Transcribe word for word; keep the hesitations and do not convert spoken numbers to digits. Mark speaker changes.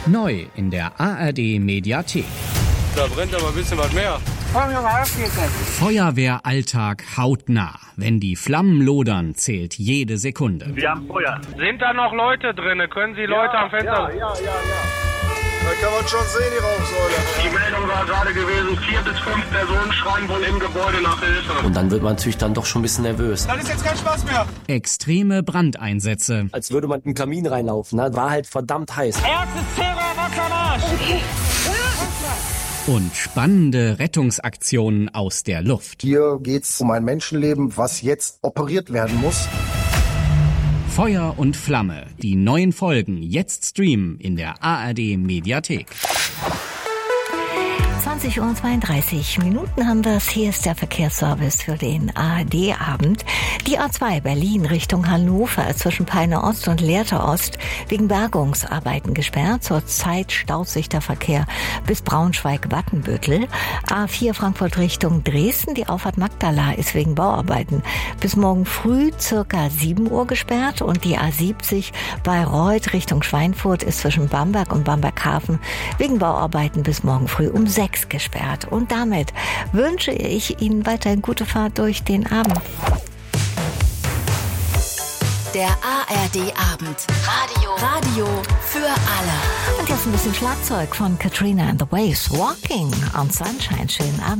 Speaker 1: Neu in der A R D Mediathek.
Speaker 2: Da brennt aber ein bisschen was mehr.
Speaker 1: Feuerwehralltag hautnah. Wenn die Flammen lodern, zählt jede Sekunde.
Speaker 3: Wir haben Feuer.
Speaker 2: Sind da noch Leute drin? Können Sie Leute
Speaker 3: ja,
Speaker 2: am Fenster...
Speaker 3: Ja, ja, ja, ja. Da kann man schon sehen, die Rauchsäule. Die Meldung war gerade gewesen, vier bis fünf Personen schreien wohl im Gebäude nach Hilfe.
Speaker 4: Und dann wird man natürlich dann doch schon ein bisschen nervös.
Speaker 3: Dann ist jetzt kein Spaß mehr.
Speaker 1: Extreme Brandeinsätze.
Speaker 4: Als würde man in den Kamin reinlaufen, ne? War halt verdammt heiß.
Speaker 3: Erstes Terror, Wassermarsch. Okay.
Speaker 1: Und spannende Rettungsaktionen aus der Luft.
Speaker 5: Hier geht's um ein Menschenleben, was jetzt operiert werden muss.
Speaker 1: Feuer und Flamme. Die neuen Folgen jetzt streamen in der A R D Mediathek.
Speaker 6: zwanzig Uhr zweiunddreißig Minuten haben wir es. Hier ist der Verkehrsservice für den A R D-Abend. Die A zwei Berlin Richtung Hannover zwischen Peine Ost und Lehrte Ost wegen Bergungsarbeiten gesperrt. Zurzeit staut sich der Verkehr bis Braunschweig-Wattenbüttel. A vier Frankfurt Richtung Dresden. Die Auffahrt Magdala ist wegen Bauarbeiten bis morgen früh circa sieben Uhr gesperrt. Und die A siebzig Bayreuth Richtung Schweinfurt ist zwischen Bamberg und Bamberghafen wegen Bauarbeiten bis morgen früh um sechs gesperrt. Und damit wünsche ich Ihnen weiterhin gute Fahrt durch den Abend.
Speaker 7: Der A R D-Abend. Radio. Radio für alle.
Speaker 6: Und jetzt ein bisschen Schlagzeug von Katrina and the Waves. Walking on Sunshine. Schönen Abend.